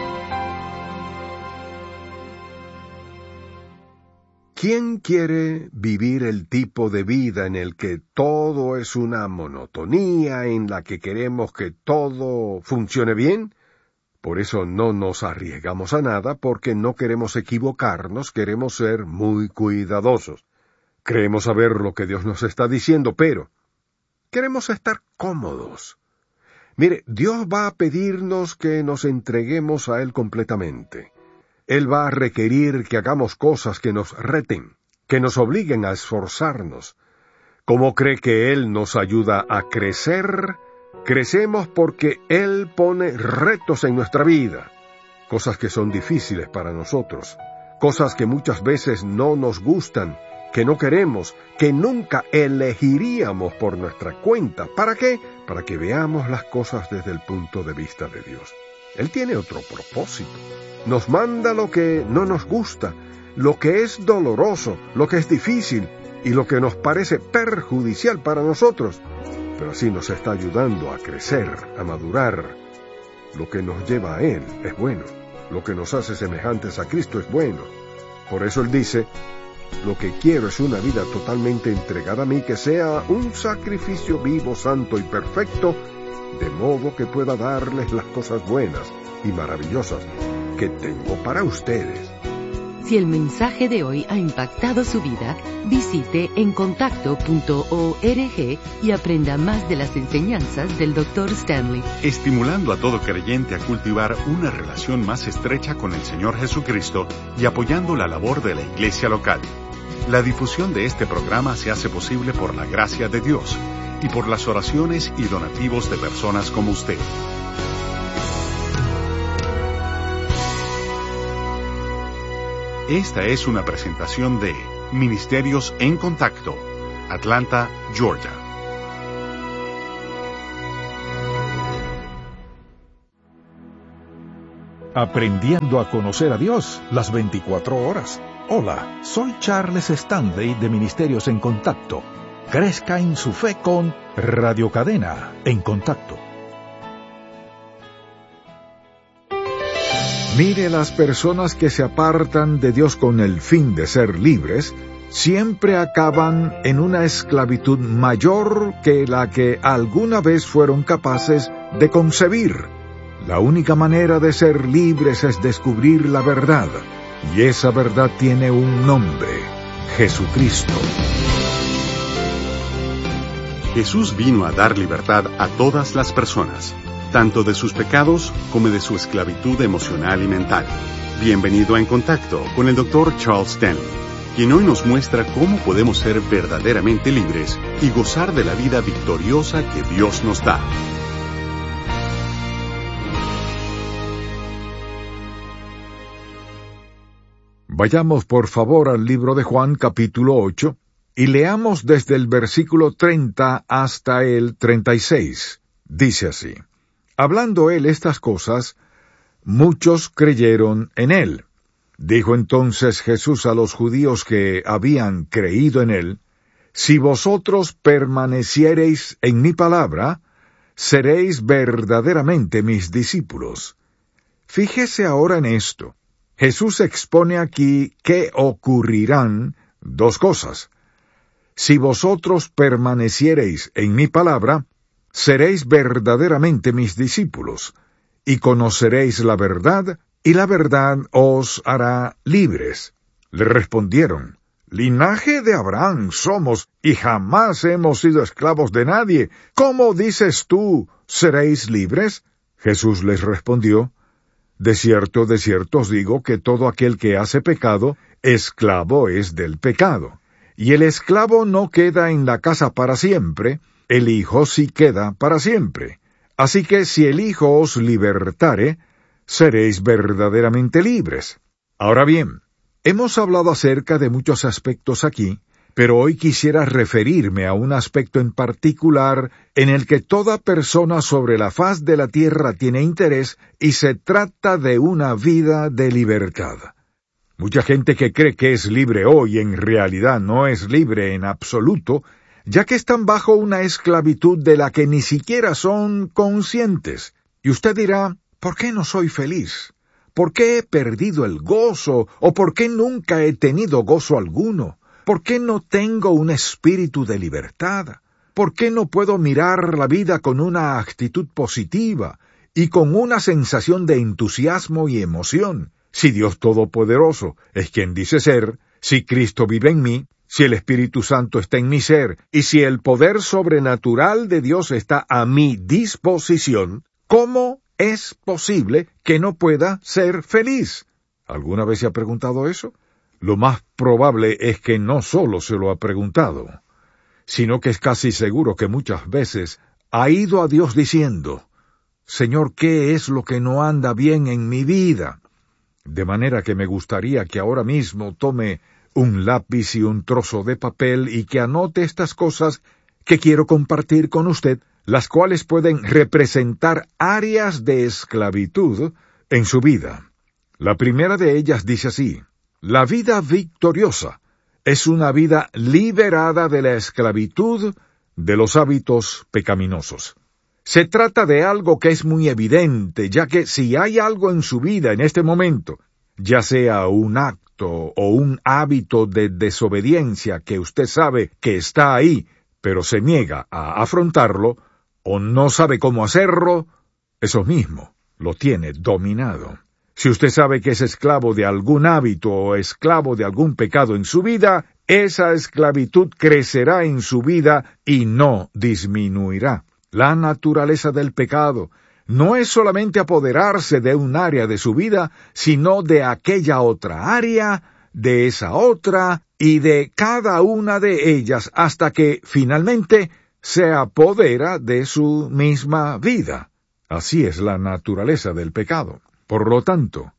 ¿Quién quiere vivir el tipo de vida en el que todo es una monotonía, en la que queremos que todo funcione bien? Por eso no nos arriesgamos a nada, porque no queremos equivocarnos, queremos ser muy cuidadosos. Creemos saber lo que Dios nos está diciendo, pero queremos estar cómodos. Mire, Dios va a pedirnos que nos entreguemos a Él completamente. Él va a requerir que hagamos cosas que nos reten, que nos obliguen a esforzarnos. ¿Cómo cree que Él nos ayuda a crecer? Crecemos porque Él pone retos en nuestra vida, cosas que son difíciles para nosotros, cosas que muchas veces no nos gustan, que no queremos, que nunca elegiríamos por nuestra cuenta. ¿Para qué? Para que veamos las cosas desde el punto de vista de Dios. Él tiene otro propósito. Nos manda lo que no nos gusta, lo que es doloroso, lo que es difícil y lo que nos parece perjudicial para nosotros. Pero así nos está ayudando a crecer, a madurar. Lo que nos lleva a Él es bueno. Lo que nos hace semejantes a Cristo es bueno. Por eso Él dice: lo que quiero es una vida totalmente entregada a mí, que sea un sacrificio vivo, santo y perfecto, de modo que pueda darles las cosas buenas y maravillosas que tengo para ustedes. Si el mensaje de hoy ha impactado su vida, visite en contacto punto org y aprenda más de las enseñanzas del doctor Stanley. Estimulando a todo creyente a cultivar una relación más estrecha con el Señor Jesucristo y apoyando la labor de la iglesia local. La difusión de este programa se hace posible por la gracia de Dios y por las oraciones y donativos de personas como usted. Esta es una presentación de Ministerios en Contacto, Atlanta, Georgia. aprendiendo a conocer a Dios las veinticuatro horas. Hola, soy Charles Stanley de Ministerios en Contacto. Crezca en su fe con Radio Cadena en Contacto. Mire, las personas que se apartan de Dios con el fin de ser libres, siempre acaban en una esclavitud mayor que la que alguna vez fueron capaces de concebir. La única manera de ser libres es descubrir la verdad, y esa verdad tiene un nombre: Jesucristo. Jesús vino a dar libertad a todas las personas, tanto de sus pecados como de su esclavitud emocional y mental. Bienvenido a En Contacto con el doctor Charles Stanley, quien hoy nos muestra cómo podemos ser verdaderamente libres y gozar de la vida victoriosa que Dios nos da. Vayamos por favor al libro de Juan capítulo ocho y leamos desde el versículo treinta hasta el treinta y seis. Dice así: Hablando él estas cosas, muchos creyeron en él. Dijo entonces Jesús a los judíos que habían creído en él: Si vosotros permaneciereis en mi palabra, seréis verdaderamente mis discípulos. Fíjese ahora en esto. Jesús expone aquí que ocurrirán dos cosas. Si vosotros permaneciereis en mi palabra, seréis verdaderamente mis discípulos, y conoceréis la verdad, y la verdad os hará libres. Le respondieron: Linaje de Abraham somos, y jamás hemos sido esclavos de nadie. ¿Cómo dices tú, seréis libres? Jesús les respondió: De cierto, de cierto os digo que todo aquel que hace pecado, esclavo es del pecado. Y el esclavo no queda en la casa para siempre, el Hijo sí queda para siempre. Así que si el Hijo os libertare, seréis verdaderamente libres. Ahora bien, hemos hablado acerca de muchos aspectos aquí, pero hoy quisiera referirme a un aspecto en particular en el que toda persona sobre la faz de la tierra tiene interés, y se trata de una vida de libertad. Mucha gente que cree que es libre hoy en realidad no es libre en absoluto, ya que están bajo una esclavitud de la que ni siquiera son conscientes. Y usted dirá: ¿por qué no soy feliz? ¿Por qué he perdido el gozo? ¿O por qué nunca he tenido gozo alguno? ¿Por qué no tengo un espíritu de libertad? ¿Por qué no puedo mirar la vida con una actitud positiva y con una sensación de entusiasmo y emoción? Si Dios Todopoderoso es quien dice ser, si Cristo vive en mí, si el Espíritu Santo está en mi ser, y si el poder sobrenatural de Dios está a mi disposición, ¿cómo es posible que no pueda ser feliz? ¿Alguna vez se ha preguntado eso? Lo más probable es que no solo se lo ha preguntado, sino que es casi seguro que muchas veces ha ido a Dios diciendo: Señor, ¿qué es lo que no anda bien en mi vida? De manera que me gustaría que ahora mismo tome un lápiz y un trozo de papel y que anote estas cosas que quiero compartir con usted, las cuales pueden representar áreas de esclavitud en su vida. La primera de ellas dice así: La vida victoriosa es una vida liberada de la esclavitud de los hábitos pecaminosos. Se trata de algo que es muy evidente, ya que si hay algo en su vida en este momento, ya sea un acto o un hábito de desobediencia que usted sabe que está ahí, pero se niega a afrontarlo, o no sabe cómo hacerlo, eso mismo lo tiene dominado. Si usted sabe que es esclavo de algún hábito o esclavo de algún pecado en su vida, esa esclavitud crecerá en su vida y no disminuirá. La naturaleza del pecado no es solamente apoderarse de un área de su vida, sino de aquella otra área, de esa otra, y de cada una de ellas, hasta que finalmente se apodera de su misma vida. Así es la naturaleza del pecado. Por lo tanto,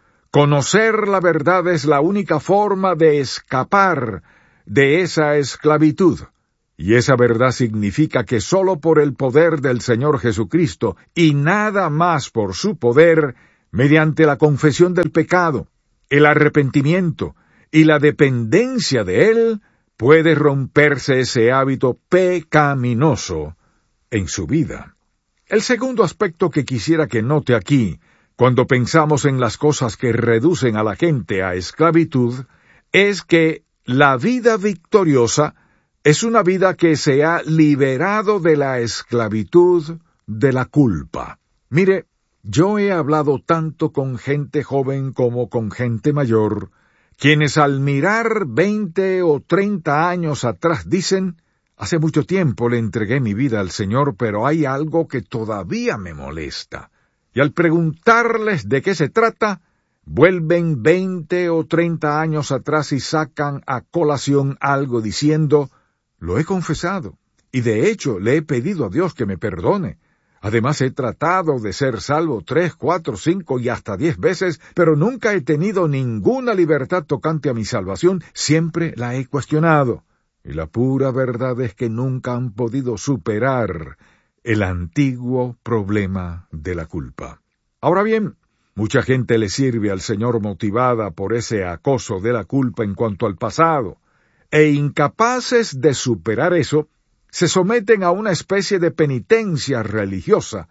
conocer la verdad es la única forma de escapar de esa esclavitud. Y esa verdad significa que sólo por el poder del Señor Jesucristo, y nada más por su poder, Mediante la confesión del pecado, el arrepentimiento y la dependencia de él, puede romperse ese hábito pecaminoso en su vida. El segundo aspecto que quisiera que note aquí, cuando pensamos en las cosas que reducen a la gente a esclavitud, es que la vida victoriosa es una vida que se ha liberado de la esclavitud de la culpa. Mire, yo he hablado tanto con gente joven como con gente mayor, quienes al mirar veinte o treinta años atrás dicen, hace mucho tiempo le entregué mi vida al Señor, pero hay algo que todavía me molesta. Y al preguntarles de qué se trata, vuelven veinte o treinta años atrás y sacan a colación algo diciendo, lo he confesado, y de hecho le he pedido a Dios que me perdone. Además he tratado de ser salvo tres, cuatro, cinco y hasta diez veces, pero nunca he tenido ninguna libertad tocante a mi salvación, siempre la he cuestionado. Y la pura verdad es que nunca han podido superar el antiguo problema de la culpa. Ahora bien, mucha gente le sirve al Señor motivada por ese acoso de la culpa en cuanto al pasado, e incapaces de superar eso, se someten a una especie de penitencia religiosa,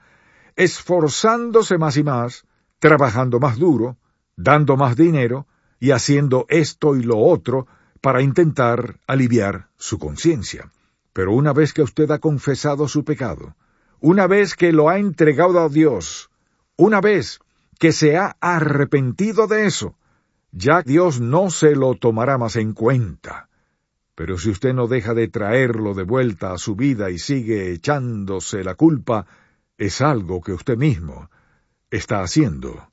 esforzándose más y más, trabajando más duro, dando más dinero y haciendo esto y lo otro para intentar aliviar su conciencia. Pero una vez que usted ha confesado su pecado, una vez que lo ha entregado a Dios, una vez que se ha arrepentido de eso, ya Dios no se lo tomará más en cuenta. Pero si usted no deja de traerlo de vuelta a su vida y sigue echándose la culpa, es algo que usted mismo está haciendo,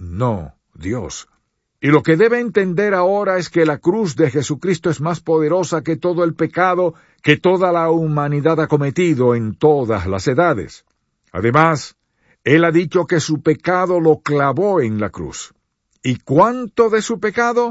no Dios. Y lo que debe entender ahora es que la cruz de Jesucristo es más poderosa que todo el pecado que toda la humanidad ha cometido en todas las edades. Además, Él ha dicho que su pecado lo clavó en la cruz. ¿Y cuánto de su pecado?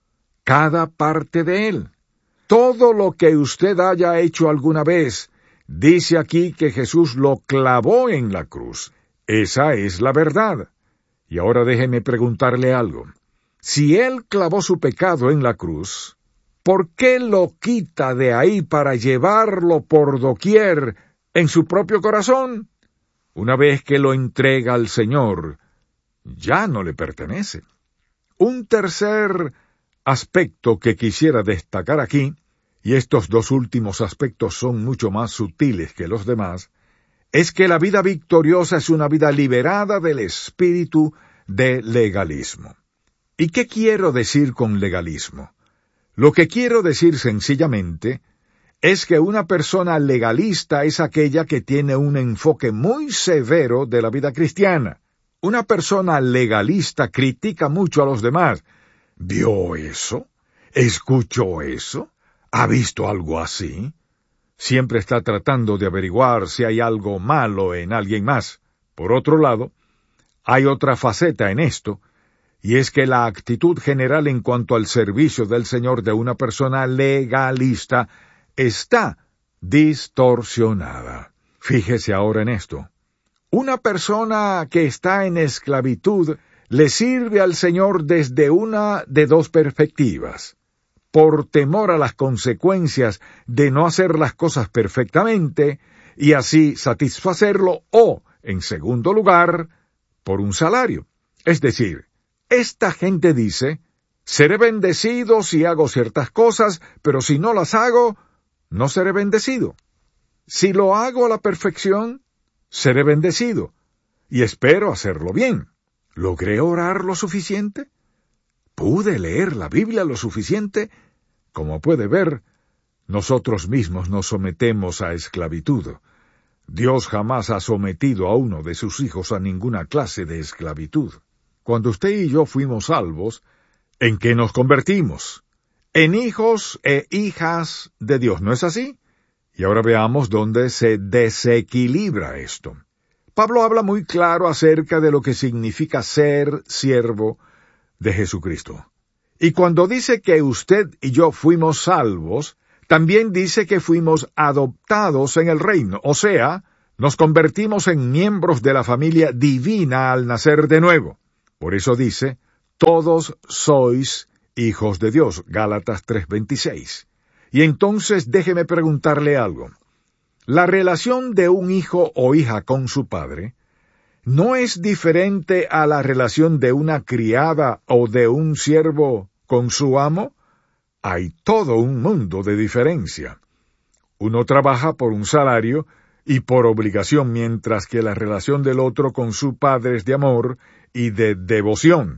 Cada parte de él. Todo lo que usted haya hecho alguna vez, dice aquí que Jesús lo clavó en la cruz. Esa es la verdad. Y ahora déjeme preguntarle algo. Si Él clavó su pecado en la cruz, ¿por qué lo quita de ahí para llevarlo por doquier en su propio corazón? Una vez que lo entrega al Señor, ya no le pertenece. Un tercer aspecto que quisiera destacar aquí, y estos dos últimos aspectos son mucho más sutiles que los demás, es que la vida victoriosa es una vida liberada del espíritu de legalismo. ¿Y qué quiero decir con legalismo? Lo que quiero decir sencillamente es que una persona legalista es aquella que tiene un enfoque muy severo de la vida cristiana. Una persona legalista critica mucho a los demás. ¿Vio eso? ¿Escuchó eso? ¿Ha visto algo así? Siempre está tratando de averiguar si hay algo malo en alguien más. Por otro lado, hay otra faceta en esto, y es que la actitud general en cuanto al servicio del Señor de una persona legalista está distorsionada. Fíjese ahora en esto. Una persona que está en esclavitud le sirve al Señor desde una de dos perspectivas. Por temor a las consecuencias de no hacer las cosas perfectamente y así satisfacerlo, o, en segundo lugar, por un salario. Es decir, esta gente dice, seré bendecido si hago ciertas cosas, pero si no las hago, no seré bendecido. Si lo hago a la perfección, seré bendecido, y espero hacerlo bien. ¿Logré orar lo suficiente? ¿Pude leer la Biblia lo suficiente? Como puede ver, nosotros mismos nos sometemos a esclavitud. Dios jamás ha sometido a uno de sus hijos a ninguna clase de esclavitud. Cuando usted y yo fuimos salvos, ¿en qué nos convertimos? En hijos e hijas de Dios, ¿no es así? Y ahora veamos dónde se desequilibra esto. Pablo habla muy claro acerca de lo que significa ser siervo de Jesucristo. Y cuando dice que usted y yo fuimos salvos, también dice que fuimos adoptados en el reino, o sea, nos convertimos en miembros de la familia divina al nacer de nuevo. Por eso dice, todos sois hijos de Dios, Gálatas tres veintiséis. Y entonces déjeme preguntarle algo. La relación de un hijo o hija con su padre no es diferente a la relación de una criada o de un siervo con su amo. Hay todo un mundo de diferencia. Uno trabaja por un salario y por obligación, mientras que la relación del otro con su padre es de amor y de devoción.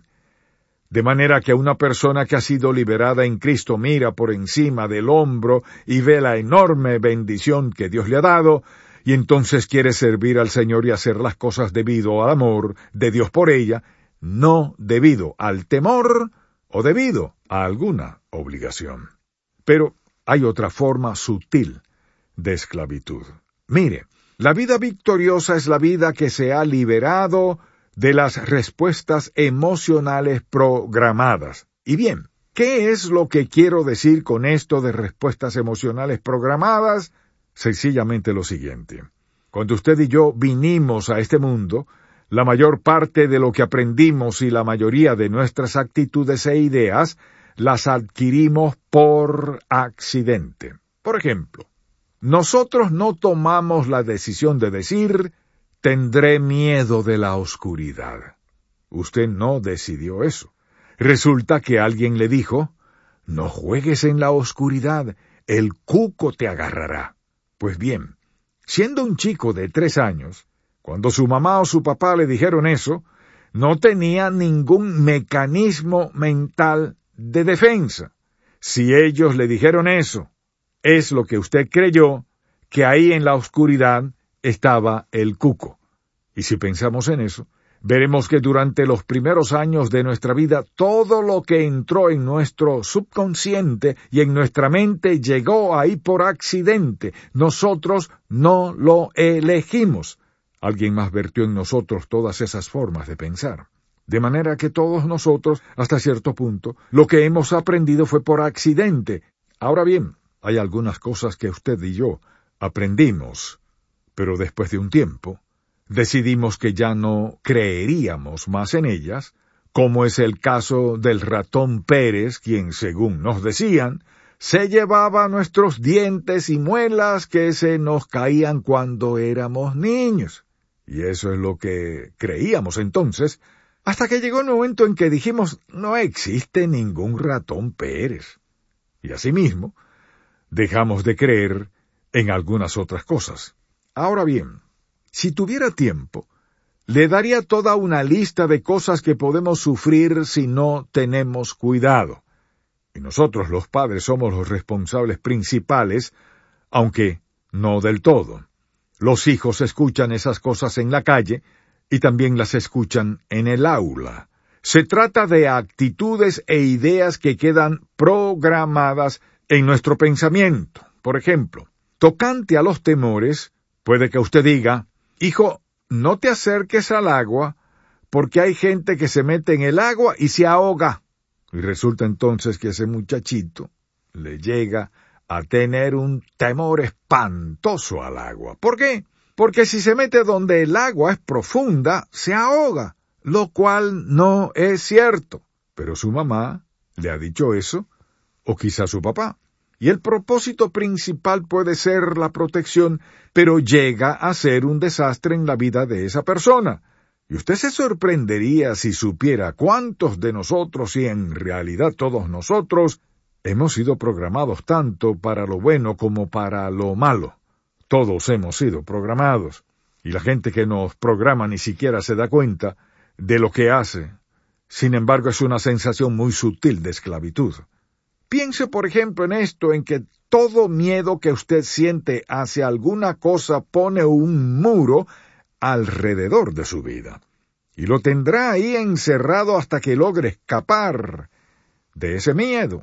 De manera que una persona que ha sido liberada en Cristo mira por encima del hombro y ve la enorme bendición que Dios le ha dado, y entonces quiere servir al Señor y hacer las cosas debido al amor de Dios por ella, no debido al temor o debido a alguna obligación. Pero hay otra forma sutil de esclavitud. Mire, la vida victoriosa es la vida que se ha liberado de las respuestas emocionales programadas. Y bien, ¿qué es lo que quiero decir con esto de respuestas emocionales programadas? Sencillamente lo siguiente. Cuando usted y yo vinimos a este mundo, la mayor parte de lo que aprendimos y la mayoría de nuestras actitudes e ideas las adquirimos por accidente. Por ejemplo, nosotros no tomamos la decisión de decir, tendré miedo de la oscuridad. Usted no decidió eso. Resulta que alguien le dijo, no juegues en la oscuridad, el cuco te agarrará. Pues bien, siendo un chico de tres años, cuando su mamá o su papá le dijeron eso, no tenía ningún mecanismo mental de defensa. Si ellos le dijeron eso, es lo que usted creyó, que ahí en la oscuridad estaba el cuco. Y si pensamos en eso, veremos que durante los primeros años de nuestra vida, todo lo que entró en nuestro subconsciente y en nuestra mente llegó ahí por accidente. Nosotros no lo elegimos. Alguien más vertió en nosotros todas esas formas de pensar. De manera que todos nosotros, hasta cierto punto, lo que hemos aprendido fue por accidente. Ahora bien, hay algunas cosas que usted y yo aprendimos, pero después de un tiempo, decidimos que ya no creeríamos más en ellas, como es el caso del ratón Pérez, quien, según nos decían, se llevaba nuestros dientes y muelas que se nos caían cuando éramos niños. Y eso es lo que creíamos entonces, hasta que llegó el momento en que dijimos, no existe ningún ratón Pérez. Y asimismo, dejamos de creer en algunas otras cosas. Ahora bien, si tuviera tiempo, le daría toda una lista de cosas que podemos sufrir si no tenemos cuidado. Y nosotros los padres somos los responsables principales, aunque no del todo. Los hijos escuchan esas cosas en la calle y también las escuchan en el aula. Se trata de actitudes e ideas que quedan programadas en nuestro pensamiento. Por ejemplo, tocante a los temores, puede que usted diga, hijo, no te acerques al agua, porque hay gente que se mete en el agua y se ahoga. Y resulta entonces que ese muchachito le llega a tener un temor espantoso al agua. ¿Por qué? Porque si se mete donde el agua es profunda, se ahoga, lo cual no es cierto. Pero su mamá le ha dicho eso, o quizá su papá. Y el propósito principal puede ser la protección, pero llega a ser un desastre en la vida de esa persona. Y usted se sorprendería si supiera cuántos de nosotros, y en realidad todos nosotros, hemos sido programados tanto para lo bueno como para lo malo. Todos hemos sido programados, y la gente que nos programa ni siquiera se da cuenta de lo que hace. Sin embargo, es una sensación muy sutil de esclavitud. Piense, por ejemplo, en esto, en que todo miedo que usted siente hacia alguna cosa pone un muro alrededor de su vida, y lo tendrá ahí encerrado hasta que logre escapar de ese miedo.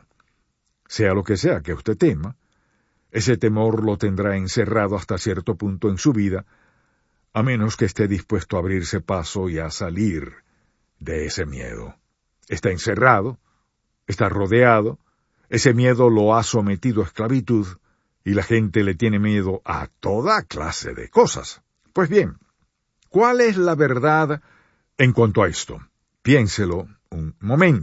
Sea lo que sea que usted tema, ese temor lo tendrá encerrado hasta cierto punto en su vida, a menos que esté dispuesto a abrirse paso y a salir de ese miedo. Está encerrado, está rodeado, ese miedo lo ha sometido a esclavitud, y la gente le tiene miedo a toda clase de cosas. Pues bien, ¿cuál es la verdad en cuanto a esto? Piénselo un momento.